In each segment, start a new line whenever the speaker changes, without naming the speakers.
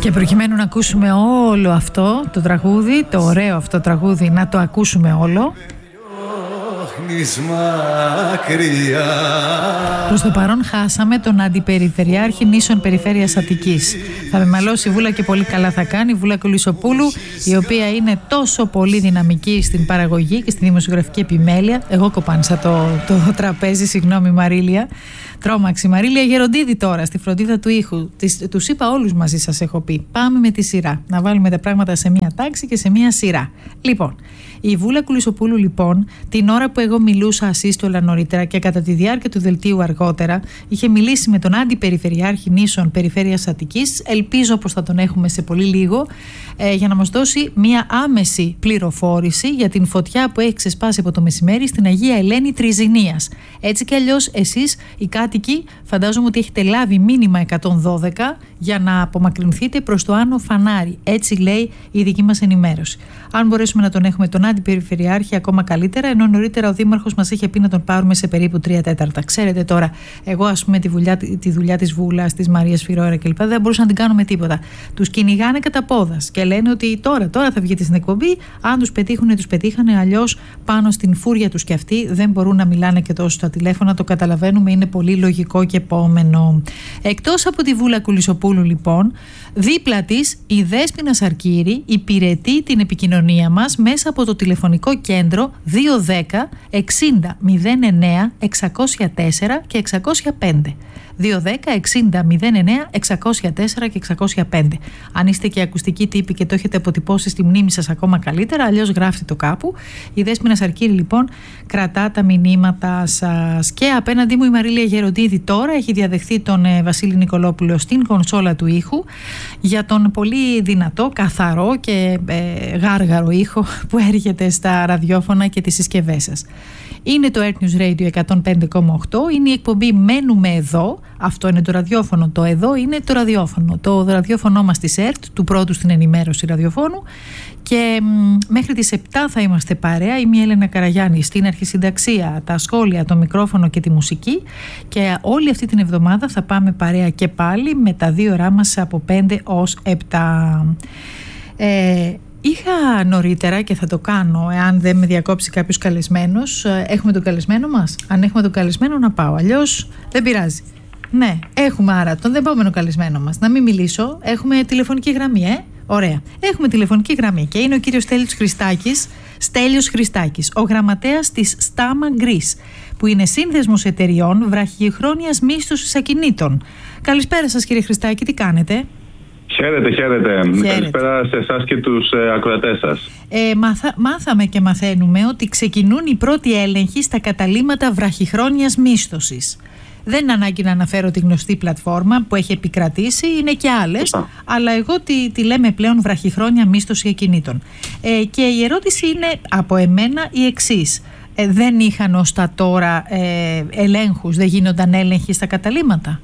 Και προκειμένου να ακούσουμε όλο αυτό το τραγούδι, το ωραίο αυτό τραγούδι, να το ακούσουμε όλο, προς το παρόν χάσαμε τον Αντιπεριφερειάρχη Νήσων Περιφέρειας Αττικής. Θα με μαλώσει η Βούλα και πολύ καλά θα κάνει, η Βούλα Κουλισοπούλου, η οποία είναι τόσο πολύ δυναμική στην παραγωγή και στη δημοσιογραφική επιμέλεια. Εγώ κοπάνισα το τραπέζι, συγγνώμη Μαρίλια. Τρόμαξε η Μαρίλια Γεροντίδη τώρα στη φροντίδα του ήχου. Τους είπα όλους μαζί, σας έχω πει. Πάμε με τη σειρά. Να βάλουμε τα πράγματα σε μία τάξη και σε μία σειρά. Λοιπόν, η Βούλα Κουλισοπούλου, λοιπόν, την ώρα που εγώ μιλούσα ασύστολα νωρίτερα και κατά τη διάρκεια του δελτίου αργότερα, είχε μιλήσει με τον Αντιπεριφερειάρχη Νήσων Περιφέρειας Αττικής. Ελπίζω πως θα τον έχουμε σε πολύ λίγο, για να μας δώσει μία άμεση πληροφόρηση για την φωτιά που έχει ξεσπάσει από το μεσημέρι στην Αγία Ελένη Τριζηνίας. Έτσι κι αλλιώς, εσείς οι κάτοικοι, φαντάζομαι ότι έχετε λάβει μήνυμα 112 για να απομακρυνθείτε προς το Άνω Φανάρι. Έτσι λέει η δική μας ενημέρωση. Αν μπορέσουμε να τον έχουμε τον Αντιπεριφερειάρχη, ακόμα καλύτερα, ενώ νωρίτερα ο Δήμαρχος μας είχε πει να τον πάρουμε σε περίπου 3/4. Ξέρετε τώρα, εγώ ας πούμε τη δουλειά της Βούλας, της Μαρίας Φιρόρα κλπ. Δεν μπορούσα να την κάνω με τίποτα. Τους κυνηγάνε κατά πόδας και λένε ότι τώρα θα βγείτε στην εκπομπή. Αν τους πετύχουν, τους πετύχανε. Αλλιώς πάνω στην φούρια τους κι αυτοί δεν μπορούν να μιλάνε και τόσο στα τηλέφωνα. Το καταλαβαίνουμε, είναι πολύ λογικό και επόμενο. Εκτός από τη Βούλα Κουλισοπούλου, λοιπόν, δίπλα της η Δέσποινα Σαρκύρη υπηρετεί την επικοινωνία μας μέσα από το τηλεφωνικό κέντρο 210 60 09 604 και 605. 210 60 09 604 και 605. Αν είστε και ακουστικοί τύποι και το έχετε αποτυπώσει στη μνήμη σας, ακόμα καλύτερα, αλλιώς γράφτε το κάπου. Η Δέσποινα Σαρκύρη, λοιπόν, κρατά τα μηνύματα σας. Και απέναντί μου η Μαρίλια Γεροντίδη τώρα έχει διαδεχθεί τον Βασίλη Νικολόπουλο στην κονσόλα του ήχου για τον πολύ δυνατό, καθαρό και γάργαρο ήχο που έρχεται στα ραδιόφωνα και τις συσκευές σας. Είναι το Earth News Radio 105,8, είναι η εκπομπή «Μένουμε εδώ». Αυτό είναι το ραδιόφωνο, το «Εδώ» είναι το ραδιόφωνο. Το ραδιόφωνο μας της ΕΡΤ, του πρώτου στην ενημέρωση ραδιοφώνου. Και μέχρι τις 7 θα είμαστε παρέα. Είμαι η Έλενα Καραγιάννη στην αρχισυνταξία, τα σχόλια, το μικρόφωνο και τη μουσική. Και όλη αυτή την εβδομάδα θα πάμε παρέα και πάλι με τα 2 ώρά μας από 5 ως 7. Είχα νωρίτερα και θα το κάνω εάν δεν με διακόψει κάποιος καλεσμένος. Έχουμε τον καλεσμένο μας? Αν έχουμε τον καλεσμένο να πάω, αλλιώς δεν πειράζει. Ναι, έχουμε άρα τον επόμενο καλεσμένο μας. Να μην μιλήσω, έχουμε τηλεφωνική γραμμή, Ωραία. Έχουμε τηλεφωνική γραμμή και είναι ο κύριος Στέλιος Χριστάκης, ο γραμματέας της Στάμα Greece, που είναι σύνδεσμος εταιριών βραχυχρόνιας μίσθωσης ακινήτων. Καλησπέρα σας, κύριε Χριστάκη, τι κάνετε?
Χαίρετε. Καλησπέρα σε εσάς και τους ακροατές σας.
Μάθαμε και μαθαίνουμε ότι ξεκινούν οι πρώτοι έλεγχοι στα καταλύματα βραχυχρόνιας μίσθωσης. Δεν είναι ανάγκη να αναφέρω τη γνωστή πλατφόρμα που έχει επικρατήσει, είναι και άλλες, αλλά εγώ τη λέμε πλέον βραχυχρόνια μίσθωση ακινήτων. Και η ερώτηση είναι από εμένα η εξής. Δεν είχαν ως τα τώρα ελέγχους, δεν γίνονταν έλεγχοι στα καταλύματα?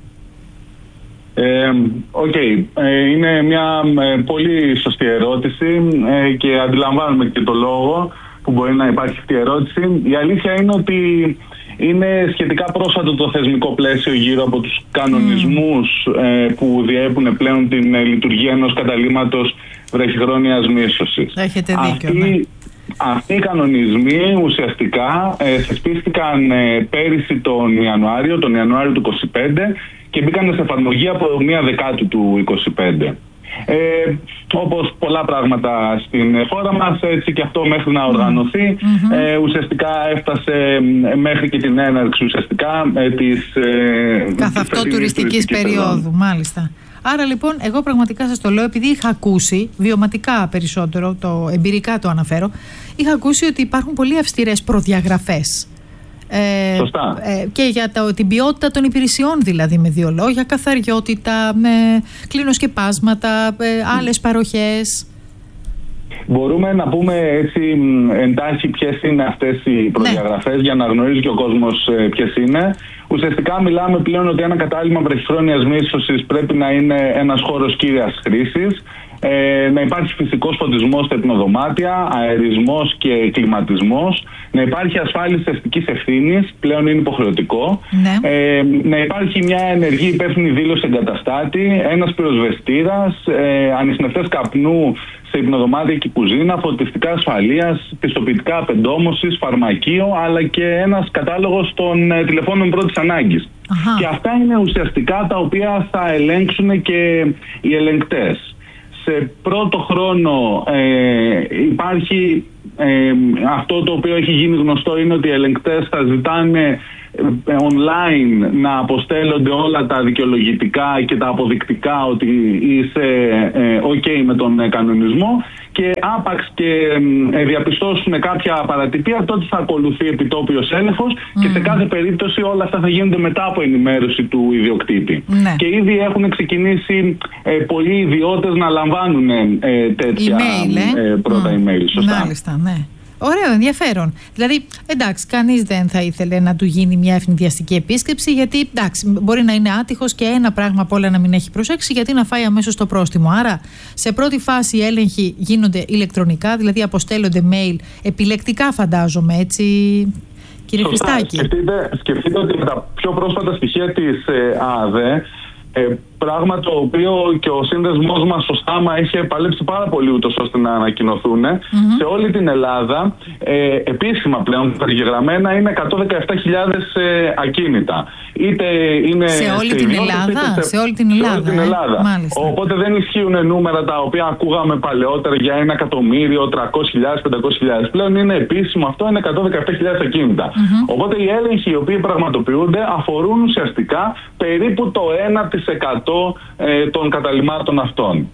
Είναι μια πολύ σωστή ερώτηση και αντιλαμβάνουμε και το λόγο που μπορεί να υπάρχει αυτή η ερώτηση. Η αλήθεια είναι ότι είναι σχετικά πρόσφατο το θεσμικό πλαίσιο γύρω από τους κανονισμούς που διέπουν πλέον την λειτουργία ενός καταλύματος βραχυχρόνιας μίσθωσης.
Έχετε δίκιο.
Αυτοί οι κανονισμοί ουσιαστικά θεσπίστηκαν πέρυσι τον Ιανουάριο του 2025 και μπήκαν σε εφαρμογή από 1 Δεκάτου του 2025. Όπως πολλά πράγματα στην χώρα μας, έτσι και αυτό μέχρι να οργανωθεί, ουσιαστικά έφτασε μέχρι και την έναρξη της
καθ' αυτό τουριστικής περίοδου, μάλιστα. Άρα λοιπόν, εγώ πραγματικά σας το λέω, επειδή είχα ακούσει, βιωματικά περισσότερο, εμπειρικά το αναφέρω, είχα ακούσει ότι υπάρχουν πολύ αυστηρές προδιαγραφές.
Σωστά.
Και για την ποιότητα των υπηρεσιών, δηλαδή, με 2 λόγια, καθαριότητα, με κλινοσκεπάσματα, άλλες παροχές.
Μπορούμε να πούμε έτσι εντάχει ποιες είναι αυτές οι προδιαγραφές, για να γνωρίζει και ο κόσμος ποιες είναι. Ουσιαστικά μιλάμε πλέον ότι ένα κατάλημα βραχυχρόνιας μίσθωσης πρέπει να είναι ένας χώρος κύριας χρήσης, να υπάρχει φυσικός φωτισμός στα υπνοδωμάτια, αερισμός και κλιματισμός, να υπάρχει ασφάλιση αστικής ευθύνης, πλέον είναι υποχρεωτικό, να υπάρχει μια ενεργή υπεύθυνη δήλωση εγκαταστάτη, ένας πυροσβεστήρας, ανιχνευτές καπνού σε υπνοδωμάτια και κουζίνα, φωτιστικά ασφαλείας, πιστοποιητικά απεντόμωσης, φαρμακείο, αλλά και ένας κατάλογος των τηλεφώνων πρώτης ανάγκης. Και αυτά είναι ουσιαστικά τα οποία θα ελέγξουν και οι ελεγκτές. Σε πρώτο χρόνο υπάρχει αυτό το οποίο έχει γίνει γνωστό, είναι ότι οι ελεγκτές θα ζητάνε online να αποστέλλονται όλα τα δικαιολογητικά και τα αποδεικτικά ότι είσαι ok με τον κανονισμό, και άπαξ και διαπιστώσουν κάποια παρατυπία, τότε θα ακολουθεί επιτόπιος έλεγχος και σε κάθε περίπτωση όλα αυτά θα γίνονται μετά από ενημέρωση του ιδιοκτήτη. Και ήδη έχουν ξεκινήσει πολλοί ιδιώτες να λαμβάνουν τέτοια πρώτα email. Σωστά.
Μάλιστα, ναι. Ωραίο, ενδιαφέρον. Δηλαδή, εντάξει, κανείς δεν θα ήθελε να του γίνει μια ευνηδιαστική επίσκεψη, γιατί εντάξει, μπορεί να είναι άτυχος και ένα πράγμα από όλα να μην έχει προσέξει, γιατί να φάει αμέσως το πρόστιμο. Άρα, σε πρώτη φάση οι έλεγχοι γίνονται ηλεκτρονικά, δηλαδή αποστέλλονται mail επιλεκτικά, φαντάζομαι, έτσι, κύριε Χριστάκη.
Σκεφτείτε ότι με τα πιο πρόσφατα στοιχεία της ΑΔΕ, πράγμα το οποίο και ο σύνδεσμός μας στο ΣΤΑΜΑ είχε παλέψει πάρα πολύ ούτως ώστε να ανακοινωθούν, σε όλη την Ελλάδα επίσημα πλέον περιγεγραμμένα είναι 117.000 ακίνητα. Είτε είναι
σε όλη την Ελλάδα. Σε όλη την Ελλάδα.
Οπότε δεν ισχύουν νούμερα τα οποία ακούγαμε παλαιότερα για 1.300.000, 500.000. Πλέον είναι επίσημο αυτό, είναι 117.000 ακίνητα. Οπότε οι έλεγχοι οι οποίοι πραγματοποιούνται αφορούν ουσιαστικά περίπου το 1% των καταλυμάτων αυτών.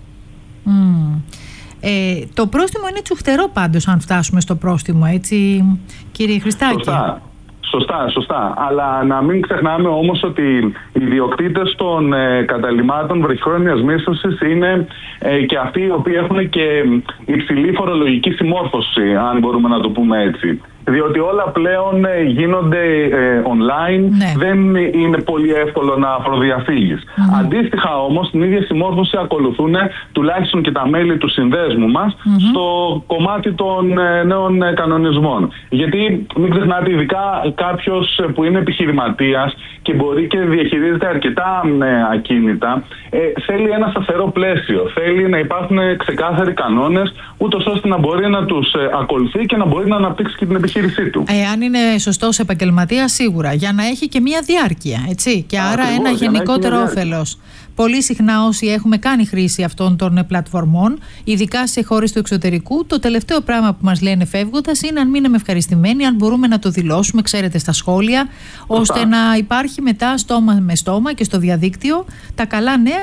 Το πρόστιμο είναι τσουχτερό πάντως, αν φτάσουμε στο πρόστιμο, έτσι, κύριε Χριστάκη.
Σωστά. Αλλά να μην ξεχνάμε όμως ότι οι ιδιοκτήτες των καταλυμάτων βραχυχρόνιας μίσθωσης είναι και αυτοί οι οποίοι έχουν και υψηλή φορολογική συμμόρφωση, αν μπορούμε να το πούμε έτσι. Διότι όλα πλέον γίνονται online, δεν είναι πολύ εύκολο να προδιαφύγεις. Αντίστοιχα όμως, την ίδια συμμόρφωση ακολουθούν τουλάχιστον και τα μέλη του συνδέσμου μας στο κομμάτι των νέων κανονισμών. Γιατί μην ξεχνάτε, ειδικά κάποιος που είναι επιχειρηματίας και μπορεί και διαχειρίζεται αρκετά ακίνητα, θέλει ένα σταθερό πλαίσιο. Θέλει να υπάρχουν ξεκάθαροι κανόνες, ούτως ώστε να μπορεί να τους ακολουθεί και να μπορεί να αναπτύξει και την επιχείρησή του.
Αν είναι σωστός επαγγελματίας, σίγουρα. Για να έχει και μια διάρκεια, έτσι. Και άρα ένα γενικότερο όφελος. Πολύ συχνά όσοι έχουμε κάνει χρήση αυτών των πλατφορμών, ειδικά σε χώρες του εξωτερικού, το τελευταίο πράγμα που μας λένε φεύγοντας είναι αν μείναμε ευχαριστημένοι, αν μπορούμε να το δηλώσουμε, ξέρετε, στα σχόλια, ώστε να υπάρχει μετά στόμα με στόμα και στο διαδίκτυο τα καλά νέα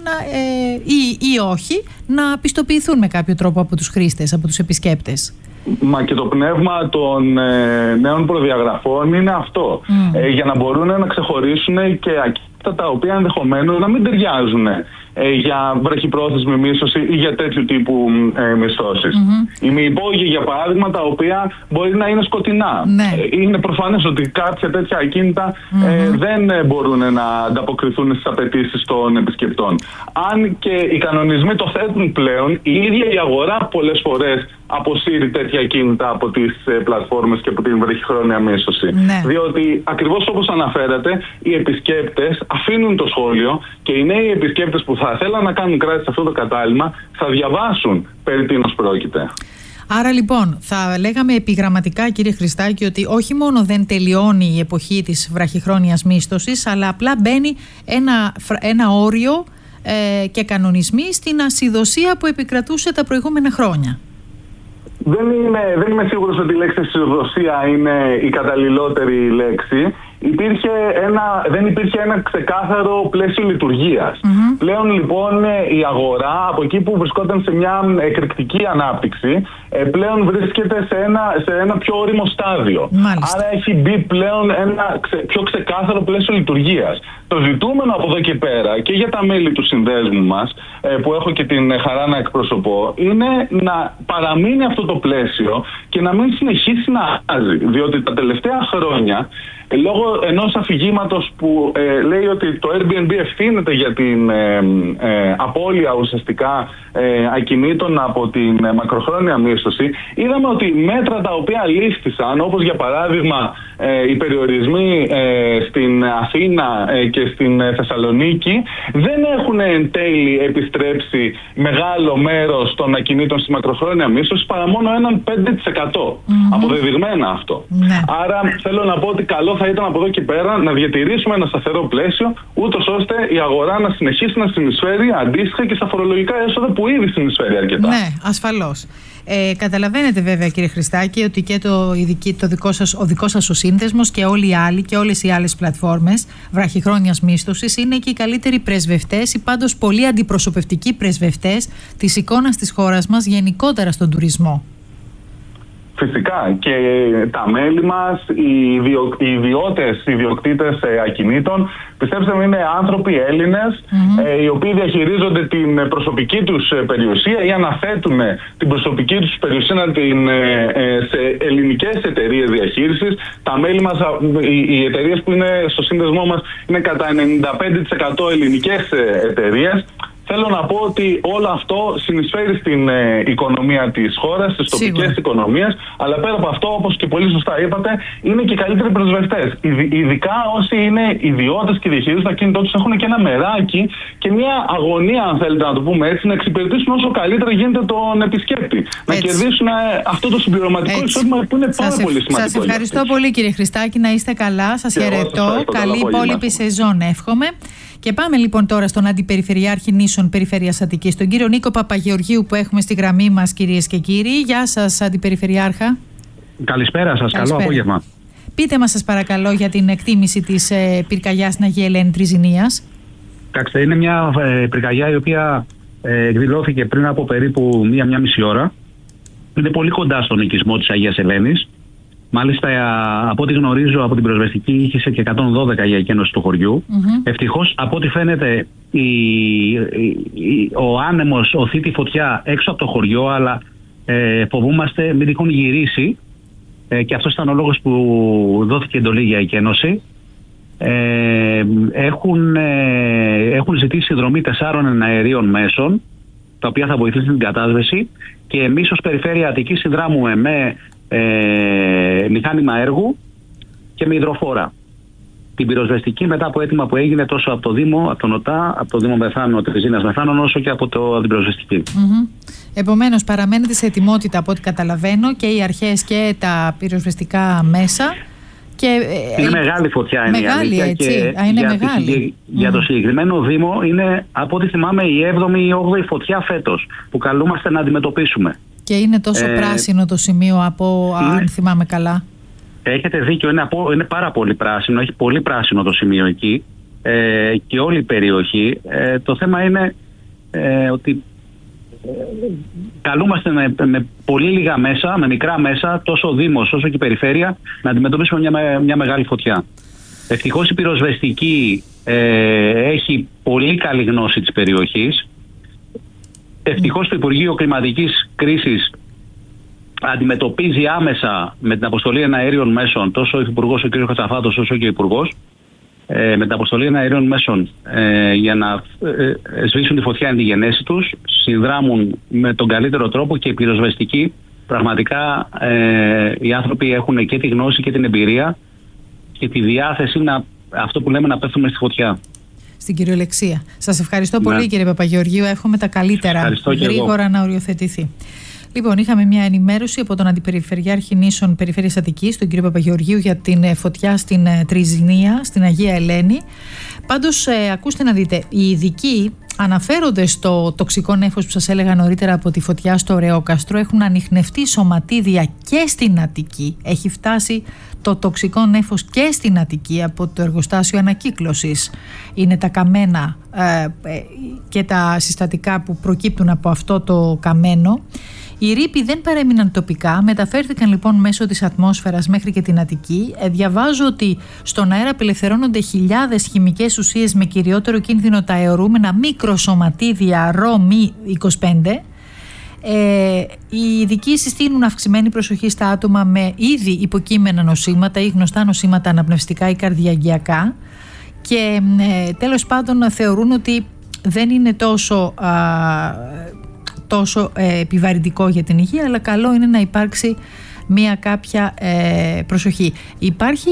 ή όχι να πιστοποιηθούν με κάποιο τρόπο από τους χρήστες, από τους επισκέπτες.
Μα και το πνεύμα των νέων προδιαγραφών είναι αυτό. Για να μπορούν να ξεχωρίσουν και ακίνητα τα οποία ενδεχομένως να μην ταιριάζουν για βραχυπρόθεσμη μίσθωση ή για τέτοιου τύπου μισθώσεις. Ημιυπόγειοι, για παράδειγμα, τα οποία μπορεί να είναι σκοτεινά. Είναι προφανές ότι κάποια τέτοια ακίνητα δεν μπορούν να ανταποκριθούν στις απαιτήσεις των επισκεπτών. Αν και οι κανονισμοί το θέτουν πλέον, η ίδια η αγορά πολλές φορές αποσύρει τέτοια ακίνητα από τις πλατφόρμες και από την βραχυχρόνια μίσθωση. Διότι ακριβώς όπως αναφέρατε, οι επισκέπτες αφήνουν το σχόλιο και οι νέοι επισκέπτες που θα θέλαν να κάνουν κράτη σε αυτό το κατάλημα θα διαβάσουν περί τίνος πρόκειται.
Άρα λοιπόν θα λέγαμε επιγραμματικά, κύριε Χριστάκη, ότι όχι μόνο δεν τελειώνει η εποχή της βραχυχρόνιας μίσθωσης, αλλά απλά μπαίνει ένα όριο και κανονισμοί στην ασυδοσία που επικρατούσε τα προηγούμενα χρόνια.
Δεν είμαι σίγουρος ότι η λέξη ασυδοσία είναι η καταλληλότερη λέξη. Δεν υπήρχε ένα ξεκάθαρο πλαίσιο λειτουργίας. Πλέον λοιπόν η αγορά, από εκεί που βρισκόταν σε μια εκρηκτική ανάπτυξη, πλέον βρίσκεται σε ένα πιο όριμο στάδιο. Άρα έχει μπει πλέον ένα πιο ξεκάθαρο πλαίσιο λειτουργίας. Το ζητούμενο από εδώ και πέρα και για τα μέλη του συνδέσμου μας, που έχω και την χαρά να εκπροσωπώ, είναι να παραμείνει αυτό το πλαίσιο και να μην συνεχίσει να αλλάζει. Διότι τα τελευταία χρόνια λόγω ενός αφηγήματος που λέει ότι το Airbnb ευθύνεται για την απώλεια ουσιαστικά ακινήτων από την μακροχρόνια μίσθωση, είδαμε ότι μέτρα τα οποία λήφθησαν, όπως για παράδειγμα οι περιορισμοί στην Αθήνα και στην Θεσσαλονίκη, δεν έχουν εν τέλει επιστρέψει μεγάλο μέρος των ακινήτων στη μακροχρόνια μίσθωση, παρά μόνο έναν 5%. Αποδεδειγμένα αυτό. Άρα θέλω να πω ότι καλό θα ήταν από εδώ και πέρα να διατηρήσουμε ένα σταθερό πλαίσιο, ούτως ώστε η αγορά να συνεχίσει να συνεισφέρει αντίστοιχα και στα φορολογικά έσοδα που ήδη συνεισφέρει αρκετά.
Ναι, ασφαλώς. Καταλαβαίνετε βέβαια, κύριε Χριστάκη, ότι και ο δικός σας ο σύνδεσμος και όλοι οι άλλοι και όλες οι άλλες πλατφόρμες βραχυχρόνιας μίσθωσης είναι και οι καλύτεροι πρεσβευτές ή πάντως πολύ αντιπροσωπευτικοί πρεσβευτές της εικόνας της χώρας μας γενικότερα στον τουρισμό.
Φυσικά, και τα μέλη μας, οι ιδιοκτήτες ακινήτων, πιστέψτε με, είναι άνθρωποι Έλληνες, οι οποίοι διαχειρίζονται την προσωπική τους περιουσία ή αναθέτουν την προσωπική τους περιουσία σε ελληνικές εταιρείες διαχείρισης. Τα μέλη μας, οι εταιρείες που είναι στο σύνδεσμό μας, είναι κατά 95% ελληνικές εταιρείες. Θέλω να πω ότι όλο αυτό συνεισφέρει στην οικονομία της χώρας, στις τοπικές οικονομίες, αλλά πέρα από αυτό, όπως και πολύ σωστά είπατε, είναι και οι καλύτεροι πρεσβευτές. Ειδικά όσοι είναι ιδιώτες και διαχειρίζουν τα κίνητά τους, έχουν και ένα μεράκι και μια αγωνία, αν θέλετε να το πούμε έτσι, να εξυπηρετήσουν όσο καλύτερα γίνεται τον επισκέπτη. Έτσι. Να κερδίσουν αυτό το συμπληρωματικό εισόδημα που είναι πάρα πολύ σημαντικό.
Σας ευχαριστώ πολύ, κύριε Χριστάκη, να είστε καλά. Σας χαιρετώ. Καλή υπόλοιπη σεζόν, εύχομαι. Και πάμε λοιπόν τώρα στον Αντιπεριφερειάρχη Νήσων Περιφέρειας Αττικής, τον κύριο Νίκο Παπαγεωργίου, που έχουμε στη γραμμή μας, κυρίες και κύριοι. Γεια σας, Αντιπεριφερειάρχα.
Καλησπέρα σας, καλό απόγευμα.
Πείτε μας, σας παρακαλώ, για την εκτίμηση της πυρκαγιάς στην Αγία Ελένη Τριζηνίας.
Κοιτάξτε, είναι μια πυρκαγιά η οποία εκδηλώθηκε πριν από περίπου μία μισή ώρα. Είναι πολύ κοντά στον οικισμό της Αγίας Ελένης. Μάλιστα, από ό,τι γνωρίζω από την πυροσβεστική, είχε και 112 για εκένωση του χωριού. Ευτυχώς, από ό,τι φαίνεται, ο άνεμος οθεί τη φωτιά έξω από το χωριό, αλλά φοβούμαστε μην τυχόν γυρίσει. Και αυτός ήταν ο λόγος που δόθηκε εντολή για εκένωση. Έχουν ζητήσει συνδρομή 4 εναερίων μέσων, τα οποία θα βοηθήσουν την κατάσβεση, και εμείς ως Περιφέρεια Αττικής συνδράμουμε με μηχάνημα έργου και με υδροφόρα. Την πυροσβεστική, μετά από αίτημα που έγινε τόσο από το Δήμο, από τον ΟΤΑ, από το Δήμο Μεθάνων, Τριζήνιας Μεθάνων, όσο και από την πυροσβεστική.
Επομένως, παραμένετε σε ετοιμότητα, από ό,τι καταλαβαίνω, και οι αρχές και τα πυροσβεστικά μέσα.
Είναι μεγάλη φωτιά, είναι
μεγάλη, έτσι.
Για το συγκεκριμένο Δήμο είναι, από ό,τι θυμάμαι, η 7η ή 8η φωτιά φέτος που καλούμαστε να αντιμετωπίσουμε.
Και είναι τόσο πράσινο το σημείο, αν θυμάμαι καλά.
Έχετε δίκιο, είναι πάρα πολύ πράσινο, έχει πολύ πράσινο το σημείο εκεί, και όλη η περιοχή. Το θέμα είναι ότι καλούμαστε με πολύ λίγα μέσα, με μικρά μέσα, τόσο ο Δήμος όσο και η Περιφέρεια, να αντιμετωπίσουμε μια μεγάλη φωτιά. Ευτυχώς η πυροσβεστική έχει πολύ καλή γνώση της περιοχής. Ευτυχώς το Υπουργείο Κλιματικής Κρίσης αντιμετωπίζει άμεσα με την αποστολή εναέριων μέσων, τόσο ο Υφυπουργός ο κ. Κατσαφάτος όσο και ο Υπουργός, με την αποστολή εναέριων μέσων για να σβήσουν τη φωτιά εν τη γενέση τους. Συνδράμουν με τον καλύτερο τρόπο, και οι πυροσβεστικοί πραγματικά οι άνθρωποι έχουν και τη γνώση και την εμπειρία και τη διάθεση αυτό που λέμε, να πέφτουμε στη φωτιά.
Στην κυριολεξία. Σας ευχαριστώ πολύ, κύριε Παπαγεωργίου. Εύχομαι τα καλύτερα, γρήγορα να οριοθετηθεί. Λοιπόν, είχαμε μια ενημέρωση από τον Αντιπεριφερειάρχη Νήσων Περιφέρειας Αττικής, τον κύριο Παπαγεωργίου, για την φωτιά στην Τριζηνία, στην Αγία Ελένη. Πάντως, ακούστε να δείτε, οι ειδικοί αναφέρονται στο τοξικό νέφος που σας έλεγα νωρίτερα από τη φωτιά στο Ρεόκαστρο. Έχουν ανιχνευτεί σωματίδια και στην Αττική. Έχει φτάσει το τοξικό νέφος και στην Αττική από το εργοστάσιο ανακύκλωσης. Είναι τα καμένα και τα συστατικά που προκύπτουν από αυτό το καμένο. Οι ρήποι δεν παρέμειναν τοπικά, μεταφέρθηκαν λοιπόν μέσω της ατμόσφαιρας μέχρι και την Αττική. Διαβάζω ότι στον αέρα απελευθερώνονται χιλιάδες χημικές ουσίες, με κυριότερο κίνδυνο τα αιωρούμενα μικροσωματίδια ρο-μη 25. Οι ειδικοί συστήνουν αυξημένη προσοχή στα άτομα με ήδη υποκείμενα νοσήματα ή γνωστά νοσήματα αναπνευστικά ή καρδιαγγειακά και τέλος πάντων θεωρούν ότι δεν είναι τόσο επιβαρυντικό για την υγεία, αλλά καλό είναι να υπάρξει μια κάποια προσοχή. Υπάρχει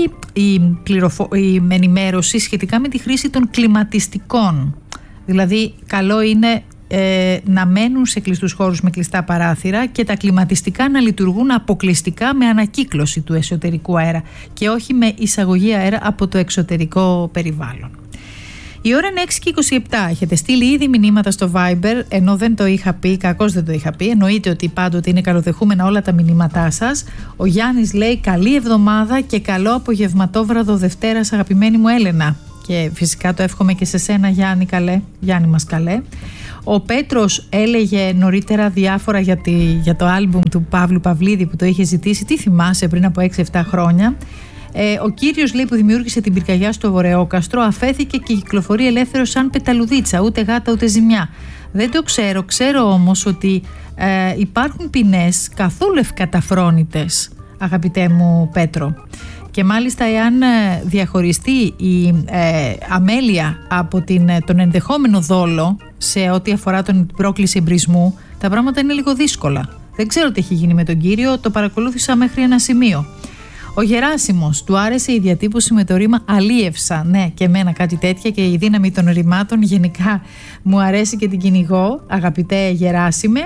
η ενημέρωση σχετικά με τη χρήση των κλιματιστικών. Δηλαδή καλό είναι να μένουν σε κλειστούς χώρους με κλειστά παράθυρα και τα κλιματιστικά να λειτουργούν αποκλειστικά με ανακύκλωση του εσωτερικού αέρα και όχι με εισαγωγή αέρα από το εξωτερικό περιβάλλον. Η ώρα είναι 6:27. Έχετε στείλει ήδη μηνύματα στο Viber, ενώ δεν το είχα πει, κακώς δεν το είχα πει. Εννοείται ότι πάντοτε είναι καλοδεχούμενα όλα τα μηνύματά σας. Ο Γιάννης λέει καλή εβδομάδα και καλό απογευματόβραδο Δευτέρας, αγαπημένη μου Έλενα. Και φυσικά το εύχομαι και σε σένα, Γιάννη, καλέ. Γιάννη μας καλέ. Ο Πέτρος έλεγε νωρίτερα διάφορα για το άλμπουμ του Παύλου Παυλίδη που το είχε ζητήσει. Τι θυμάσαι πριν από 6-7 χρόνια. Ο κύριος, λέει, που δημιούργησε την πυρκαγιά στο Βορειόκαστρο αφέθηκε και κυκλοφορεί ελεύθερο σαν πεταλουδίτσα, ούτε γάτα ούτε ζημιά. Δεν το ξέρω, ξέρω όμως ότι υπάρχουν ποινές καθόλου ευκαταφρόνητες, αγαπητέ μου Πέτρο. Και μάλιστα εάν διαχωριστεί η αμέλεια από τον ενδεχόμενο δόλο σε ό,τι αφορά την πρόκληση εμπρισμού, τα πράγματα είναι λίγο δύσκολα. Δεν ξέρω τι έχει γίνει με τον κύριο, το παρακολούθησα μέχρι ένα σημείο. Ο Γεράσιμος, του άρεσε η διατύπωση με το ρήμα αλίευσα. Ναι, και εμένα κάτι τέτοια και η δύναμη των ρημάτων γενικά μου αρέσει και την κυνηγώ, αγαπητέ Γεράσιμε.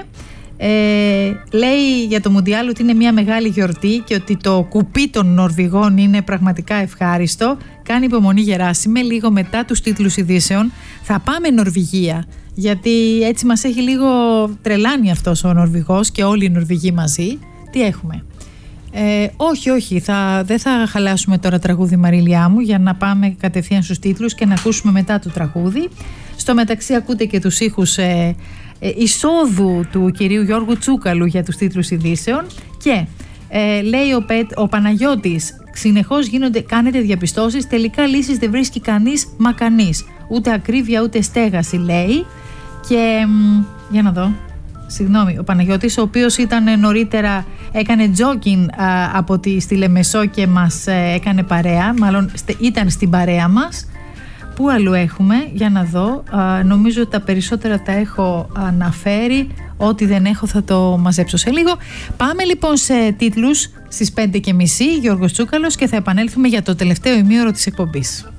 Λέει για το Μουντιάλ ότι είναι μια μεγάλη γιορτή και ότι το κουπί των Νορβηγών είναι πραγματικά ευχάριστο. Κάνει υπομονή, Γεράσιμε, λίγο μετά τους τίτλους ειδήσεων θα πάμε Νορβηγία, γιατί έτσι μας έχει λίγο τρελάνει αυτός ο Νορβηγός και όλοι οι Νορβηγοί μαζί. Τι έχουμε? Όχι, δεν θα χαλάσουμε τώρα τραγούδι, Μαρίλια μου, για να πάμε κατευθείαν στους τίτλους και να ακούσουμε μετά το τραγούδι. Στο μεταξύ ακούτε και τους ήχους εισόδου του κυρίου Γιώργου Τσούκαλου για τους τίτλους ειδήσεων και λέει ο Παναγιώτης, συνεχώς κάνετε διαπιστώσεις, τελικά λύσεις δεν βρίσκει κανείς μα κανείς, ούτε ακρίβεια ούτε στέγαση, λέει. Και για να δω, συγγνώμη, ο Παναγιώτης, ο οποίος ήταν νωρίτερα, έκανε τζόκινγκ στη Λεμεσό και μας έκανε παρέα, μάλλον ήταν στην παρέα μας. Πού αλλού έχουμε, για να δω, νομίζω ότι τα περισσότερα τα έχω αναφέρει, ό,τι δεν έχω θα το μαζέψω σε λίγο. Πάμε λοιπόν σε τίτλους στις 5:30, Γιώργος Τσούκαλος, και θα επανέλθουμε για το τελευταίο ημίωρο της εκπομπής.